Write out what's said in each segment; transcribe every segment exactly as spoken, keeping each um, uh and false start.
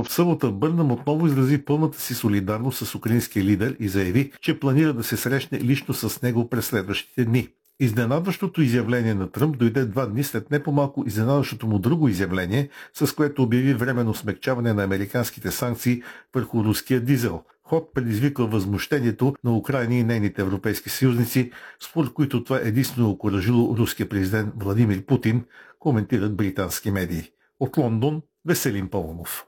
в събота Бърнам отново изрази пълната си солидарност с украинския лидер и заяви, че планира да се срещне лично с него през следващите дни. Изненадващото изявление на Тръмп дойде два дни след не по-малко изненадващото му друго изявление, с което обяви временно смекчаване на американските санкции върху руския дизел. Ход предизвиква възмущението на Украйна и нейните европейски съюзници, според които това единствено окуражило руския президент Владимир Путин, коментират британски медии. От Лондон Веселин Паунов.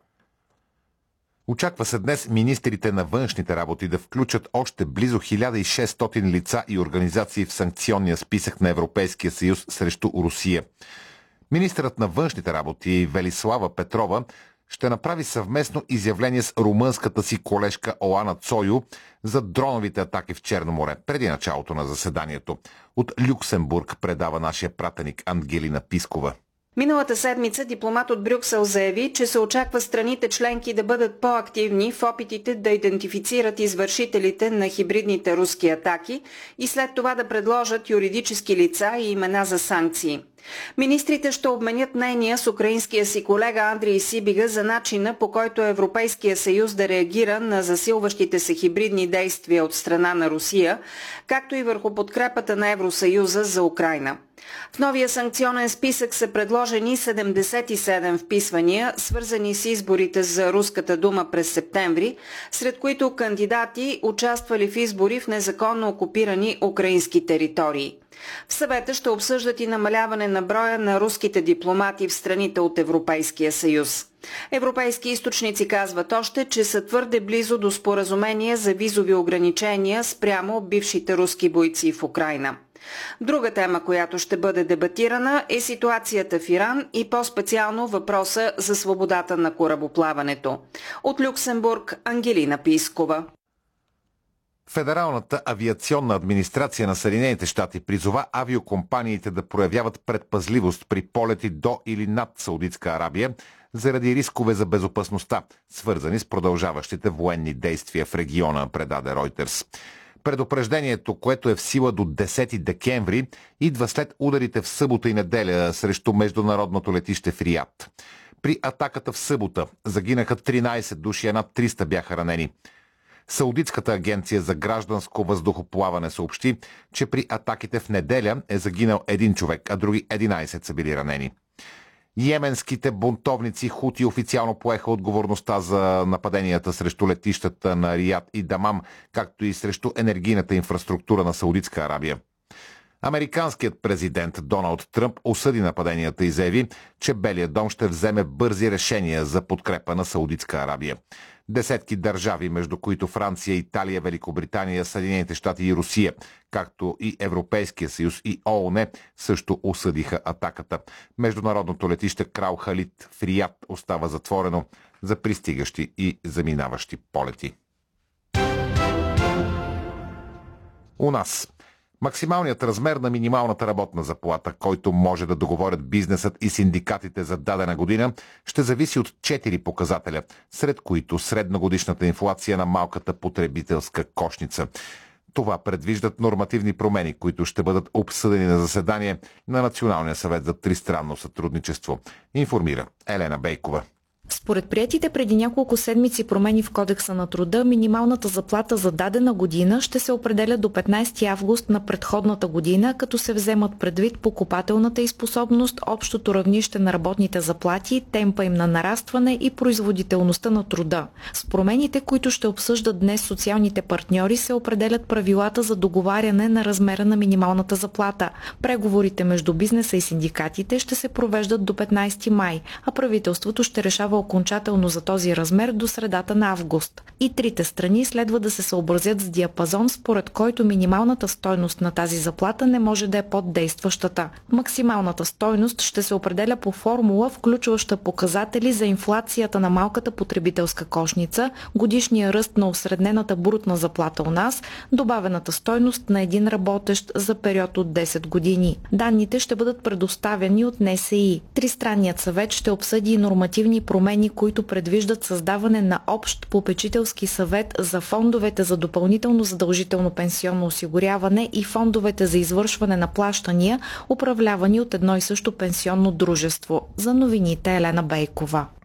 Очаква се днес министрите на външните работи да включат още близо хиляда и шестстотин лица и организации в санкционния списък на Европейския съюз срещу Русия. Министърът на външните работи Велислава Петрова ще направи съвместно изявление с румънската си колежка Оана Цойо за дроновите атаки в Черно море преди началото на заседанието. От Люксембург предава нашия пратеник Ангелина Пискова. Миналата седмица дипломат от Брюксел заяви, че се очаква страните членки да бъдат по-активни в опитите да идентифицират извършителите на хибридните руски атаки и след това да предложат юридически лица и имена за санкции. Министрите ще обменят мнения с украинския си колега Андрей Сибига за начина, по който Европейския съюз да реагира на засилващите се хибридни действия от страна на Русия, както и върху подкрепата на Евросъюза за Украйна. В новия санкционен списък са предложени седемдесет и седем вписвания, свързани с изборите за Руската дума през септември, сред които кандидати участвали в избори в незаконно окупирани украински територии. В съвета ще обсъждат и намаляване на броя на руските дипломати в страните от Европейския съюз. Европейски източници казват още, че са твърде близо до споразумение за визови ограничения спрямо бившите руски бойци в Украйна. Друга тема, която ще бъде дебатирана, е ситуацията в Иран и по-специално въпроса за свободата на корабоплаването. От Люксембург Ангелина Пискова. Федералната авиационна администрация на Съединените щати призова авиокомпаниите да проявяват предпазливост при полети до или над Саудитска Арабия заради рискове за безопасността, свързани с продължаващите военни действия в региона, предаде Reuters. Предупреждението, което е в сила до десети декември, идва след ударите в събота и неделя срещу международното летище в Риад. При атаката в събота загинаха тринайсет души, а над триста бяха ранени. Саудитската агенция за гражданско въздухоплаване съобщи, че при атаките в неделя е загинал един човек, а други единайсет са били ранени. Йеменските бунтовници Хути официално поеха отговорността за нападенията срещу летищата на Риад и Дамам, както и срещу енергийната инфраструктура на Саудитска Арабия. Американският президент Доналд Тръмп осъди нападенията и заяви, че Белият дом ще вземе бързи решения за подкрепа на Саудитска Арабия. Десетки държави, между които Франция, Италия, Великобритания, Съединените щати и Русия, както и Европейския съюз и ООН, също осъдиха атаката. Международното летище Крал Халид в Риад остава затворено за пристигащи и заминаващи полети. У нас максималният размер на минималната работна заплата, който може да договорят бизнесът и синдикатите за дадена година, ще зависи от четири показателя, сред които средногодишната инфлация на малката потребителска кошница. Това предвиждат нормативни промени, които ще бъдат обсъдени на заседание на Националния съвет за тристранно сътрудничество, информира Елена Бейкова. Според приетите преди няколко седмици промени в Кодекса на труда, минималната заплата за дадена година ще се определя до петнайсети август на предходната година, като се вземат предвид покупателната й способност, общото равнище на работните заплати, темпа им на нарастване и производителността на труда. С промените, които ще обсъждат днес социалните партньори, се определят правилата за договаряне на размера на минималната заплата. Преговорите между бизнеса и синдикатите ще се провеждат до петнайсети май, а правителството ще решава окончателно за този размер до средата на август. И трите страни следва да се съобразят с диапазон, според който минималната стойност на тази заплата не може да е под действащата. Максималната стойност ще се определя по формула, включваща показатели за инфлацията на малката потребителска кошница, годишния ръст на осреднената брутна заплата у нас, добавената стойност на един работещ за период от десет години. Данните ще бъдат предоставени от Н С И. Тристранният съвет ще обсъди и нормативни промени, които предвиждат създаване на общ попечителски съвет за фондовете за допълнително задължително пенсионно осигуряване и фондовете за извършване на плащания, управлявани от едно и също пенсионно дружество. За новините Елена Бейкова.